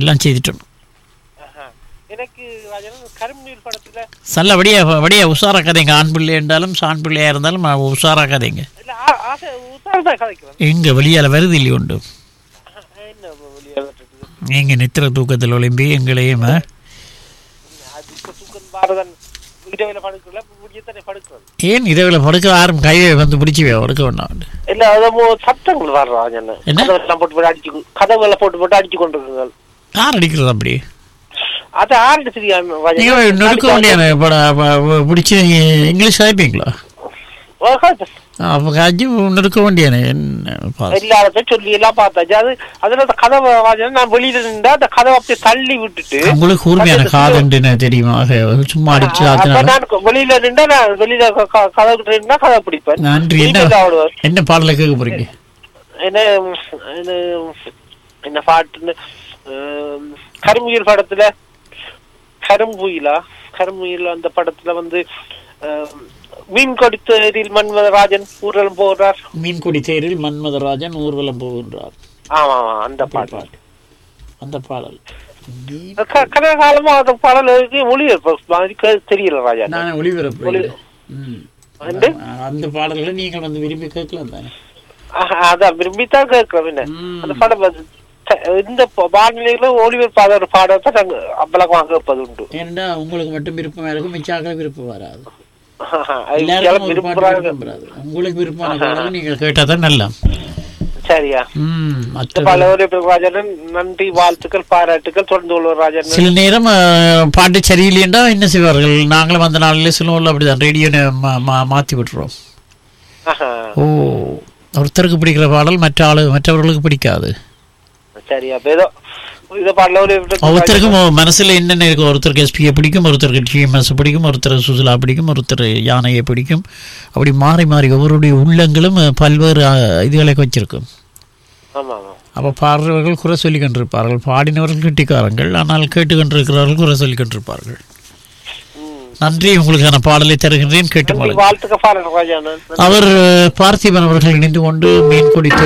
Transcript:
எல்லாம் செய்துட்டோம். எனக்கு கரும்புநீர் படத்துல நல்ல வடியா உஷாரா கதைங்க. ஆண் பிள்ளை இருந்தாலும் சாண் பிள்ளையா இருந்தாலும் உஷாரா கதைங்க. எங்க வெளியால வருது இல்லையா உண்டு எங்க நித்திர தூக்கத்தில் ஒளிம்பி எங்களையும் ஏன் இரவில் படுக்க ஆரம்பி கையை வந்து பிடிச்சி படுக்க வேண்டாம். சத்தங்கள் கதவுகளை போட்டு அடிச்சு கொண்டிருக்குங்க. யார் அடிக்கிறது அப்படி? அது ஆறு நொறுக்க வேண்டிய பிடிச்சி இங்கிலீஷ் ஆயிப்பீங்களா? நொறுக்க வேண்டியானே எல்லாத்த சொல்லி எல்லாம் பார்த்தாச்சு. அது அதுல கதவை நான் வெளியில நின்றா அந்த கதவை அப்படியே தள்ளி விட்டுட்டு உங்களுக்கு கூர்மையான காதுன்னு தெரியுமா? சும்மா அடிச்சு நான் வெளியில நின்றா நான் வெளியில கதவு நின்றா கதை பிடிப்பேன். நன்றி. என்ன பாடல கேட்க போறீங்க? என்ன என்ன பாட்டுன்னு கரும்புயில் படத்துல கரும்புயில் அந்த படத்துல வந்து மீன் கொடி தேரில் மன்மதராஜன் ஊர்வலம் போகிறார். மீன் கொடி தேரில் மன்மதராஜன் ஊர்வலம் போகின்றார். ஆமா அந்த பாடல் கனகாலமா அந்த பாடலுக்கு ஒளிபரப்பு தெரியல ராஜா. நான் ஒளிபரப்பு அந்த பாடல்களை நீங்கள் வந்து விரும்பி கேட்கலாம் தானே? அதான் விரும்பித்தான் கேட்கிறோம். அந்த படம் இந்த வானிலையில ஒளிபரப்பாத ஒரு பாடத்தை நாங்க அம்பலமாக கேட்பது உண்டு. ஏன்னா உங்களுக்கு மட்டும் விருப்பம் இருக்கும், மிச்சாக விருப்பம் வராது. உங்களுக்கு விருப்பமான பாடல் நீங்கள் கேட்டாதான் நல்லா. சரியா? நன்றி, வாழ்த்துக்கள், பாராட்டுக்கள். தொடர்ந்து கொள்வோம் ராஜன். சில நேரம் பாட்டு சரியில்லையண்டா என்ன செய்வார்கள்? நாங்களும் அந்த நாளில் சில அப்படிதான் ரேடியோ மாத்தி விட்டுறோம். ஓ, ஒருத்தருக்கு பிடிக்கிற பாடல் மற்றவர்களுக்கு பிடிக்காது. சரியா? ஒருத்தருக்கும் மனசுல என்னென்ன இருக்கும். ஒருத்தருக்கு எஸ்பியை பிடிக்கும், ஒருத்தருக்கு டிஎம்எஸ் பிடிக்கும், ஒருத்தர் சுசிலா பிடிக்கும், ஒருத்தர் யானையை பிடிக்கும். அப்படி மாறி மாறி ஒவ்வொருடைய உள்ளங்களும் பல்வேறு இதுகளை வச்சிருக்கும். அப்ப பாடுறவர்கள் குறை சொல்லி கொண்டிருப்பார்கள், பாடினவர்கள் கிட்டிக்காரங்கள். ஆனால் கேட்டுக்கொண்டிருக்கிறவர்கள் குறை சொல்லி கொண்டிருப்பார்கள். நன்றி. உங்களுக்கான பாடலை தருகின்றேன், கேட்டு. அவர் பார்த்திபன் அவர்கள் இணைந்து கொண்டு மீன் கொடி